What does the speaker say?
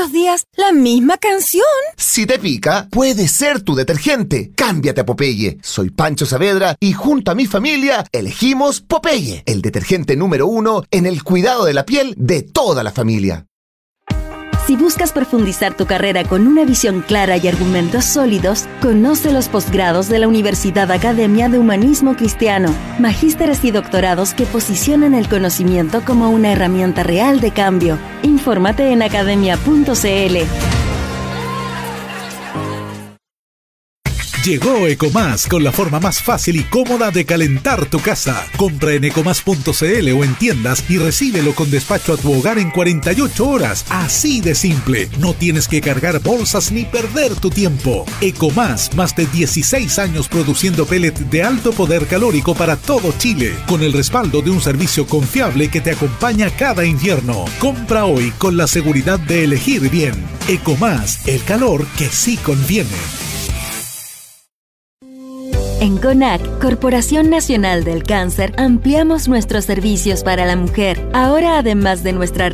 los días la misma canción. Si te pica, puede ser tu detergente. Cámbiate a Popeye. Soy Pancho Saavedra y junto a mi familia elegimos Popeye, el detergente número 1 en el cuidado de la piel de toda la familia. Si buscas profundizar tu carrera con una visión clara y argumentos sólidos, conoce los posgrados de la Universidad Academia de Humanismo Cristiano, magísteres y doctorados que posicionan el conocimiento como una herramienta real de cambio. Infórmate en academia.cl. Llegó Ecomás con la forma más fácil y cómoda de calentar tu casa. Compra en ecomás.cl o en tiendas y recíbelo con despacho a tu hogar en 48 horas. Así de simple. No tienes que cargar bolsas ni perder tu tiempo. Ecomás, más de 16 años produciendo pellet de alto poder calórico para todo Chile, con el respaldo de un servicio confiable que te acompaña cada invierno. Compra hoy con la seguridad de elegir bien. Ecomás, el calor que sí conviene. En CONAC, Corporación Nacional del Cáncer, ampliamos nuestros servicios para la mujer. Ahora, además de nuestra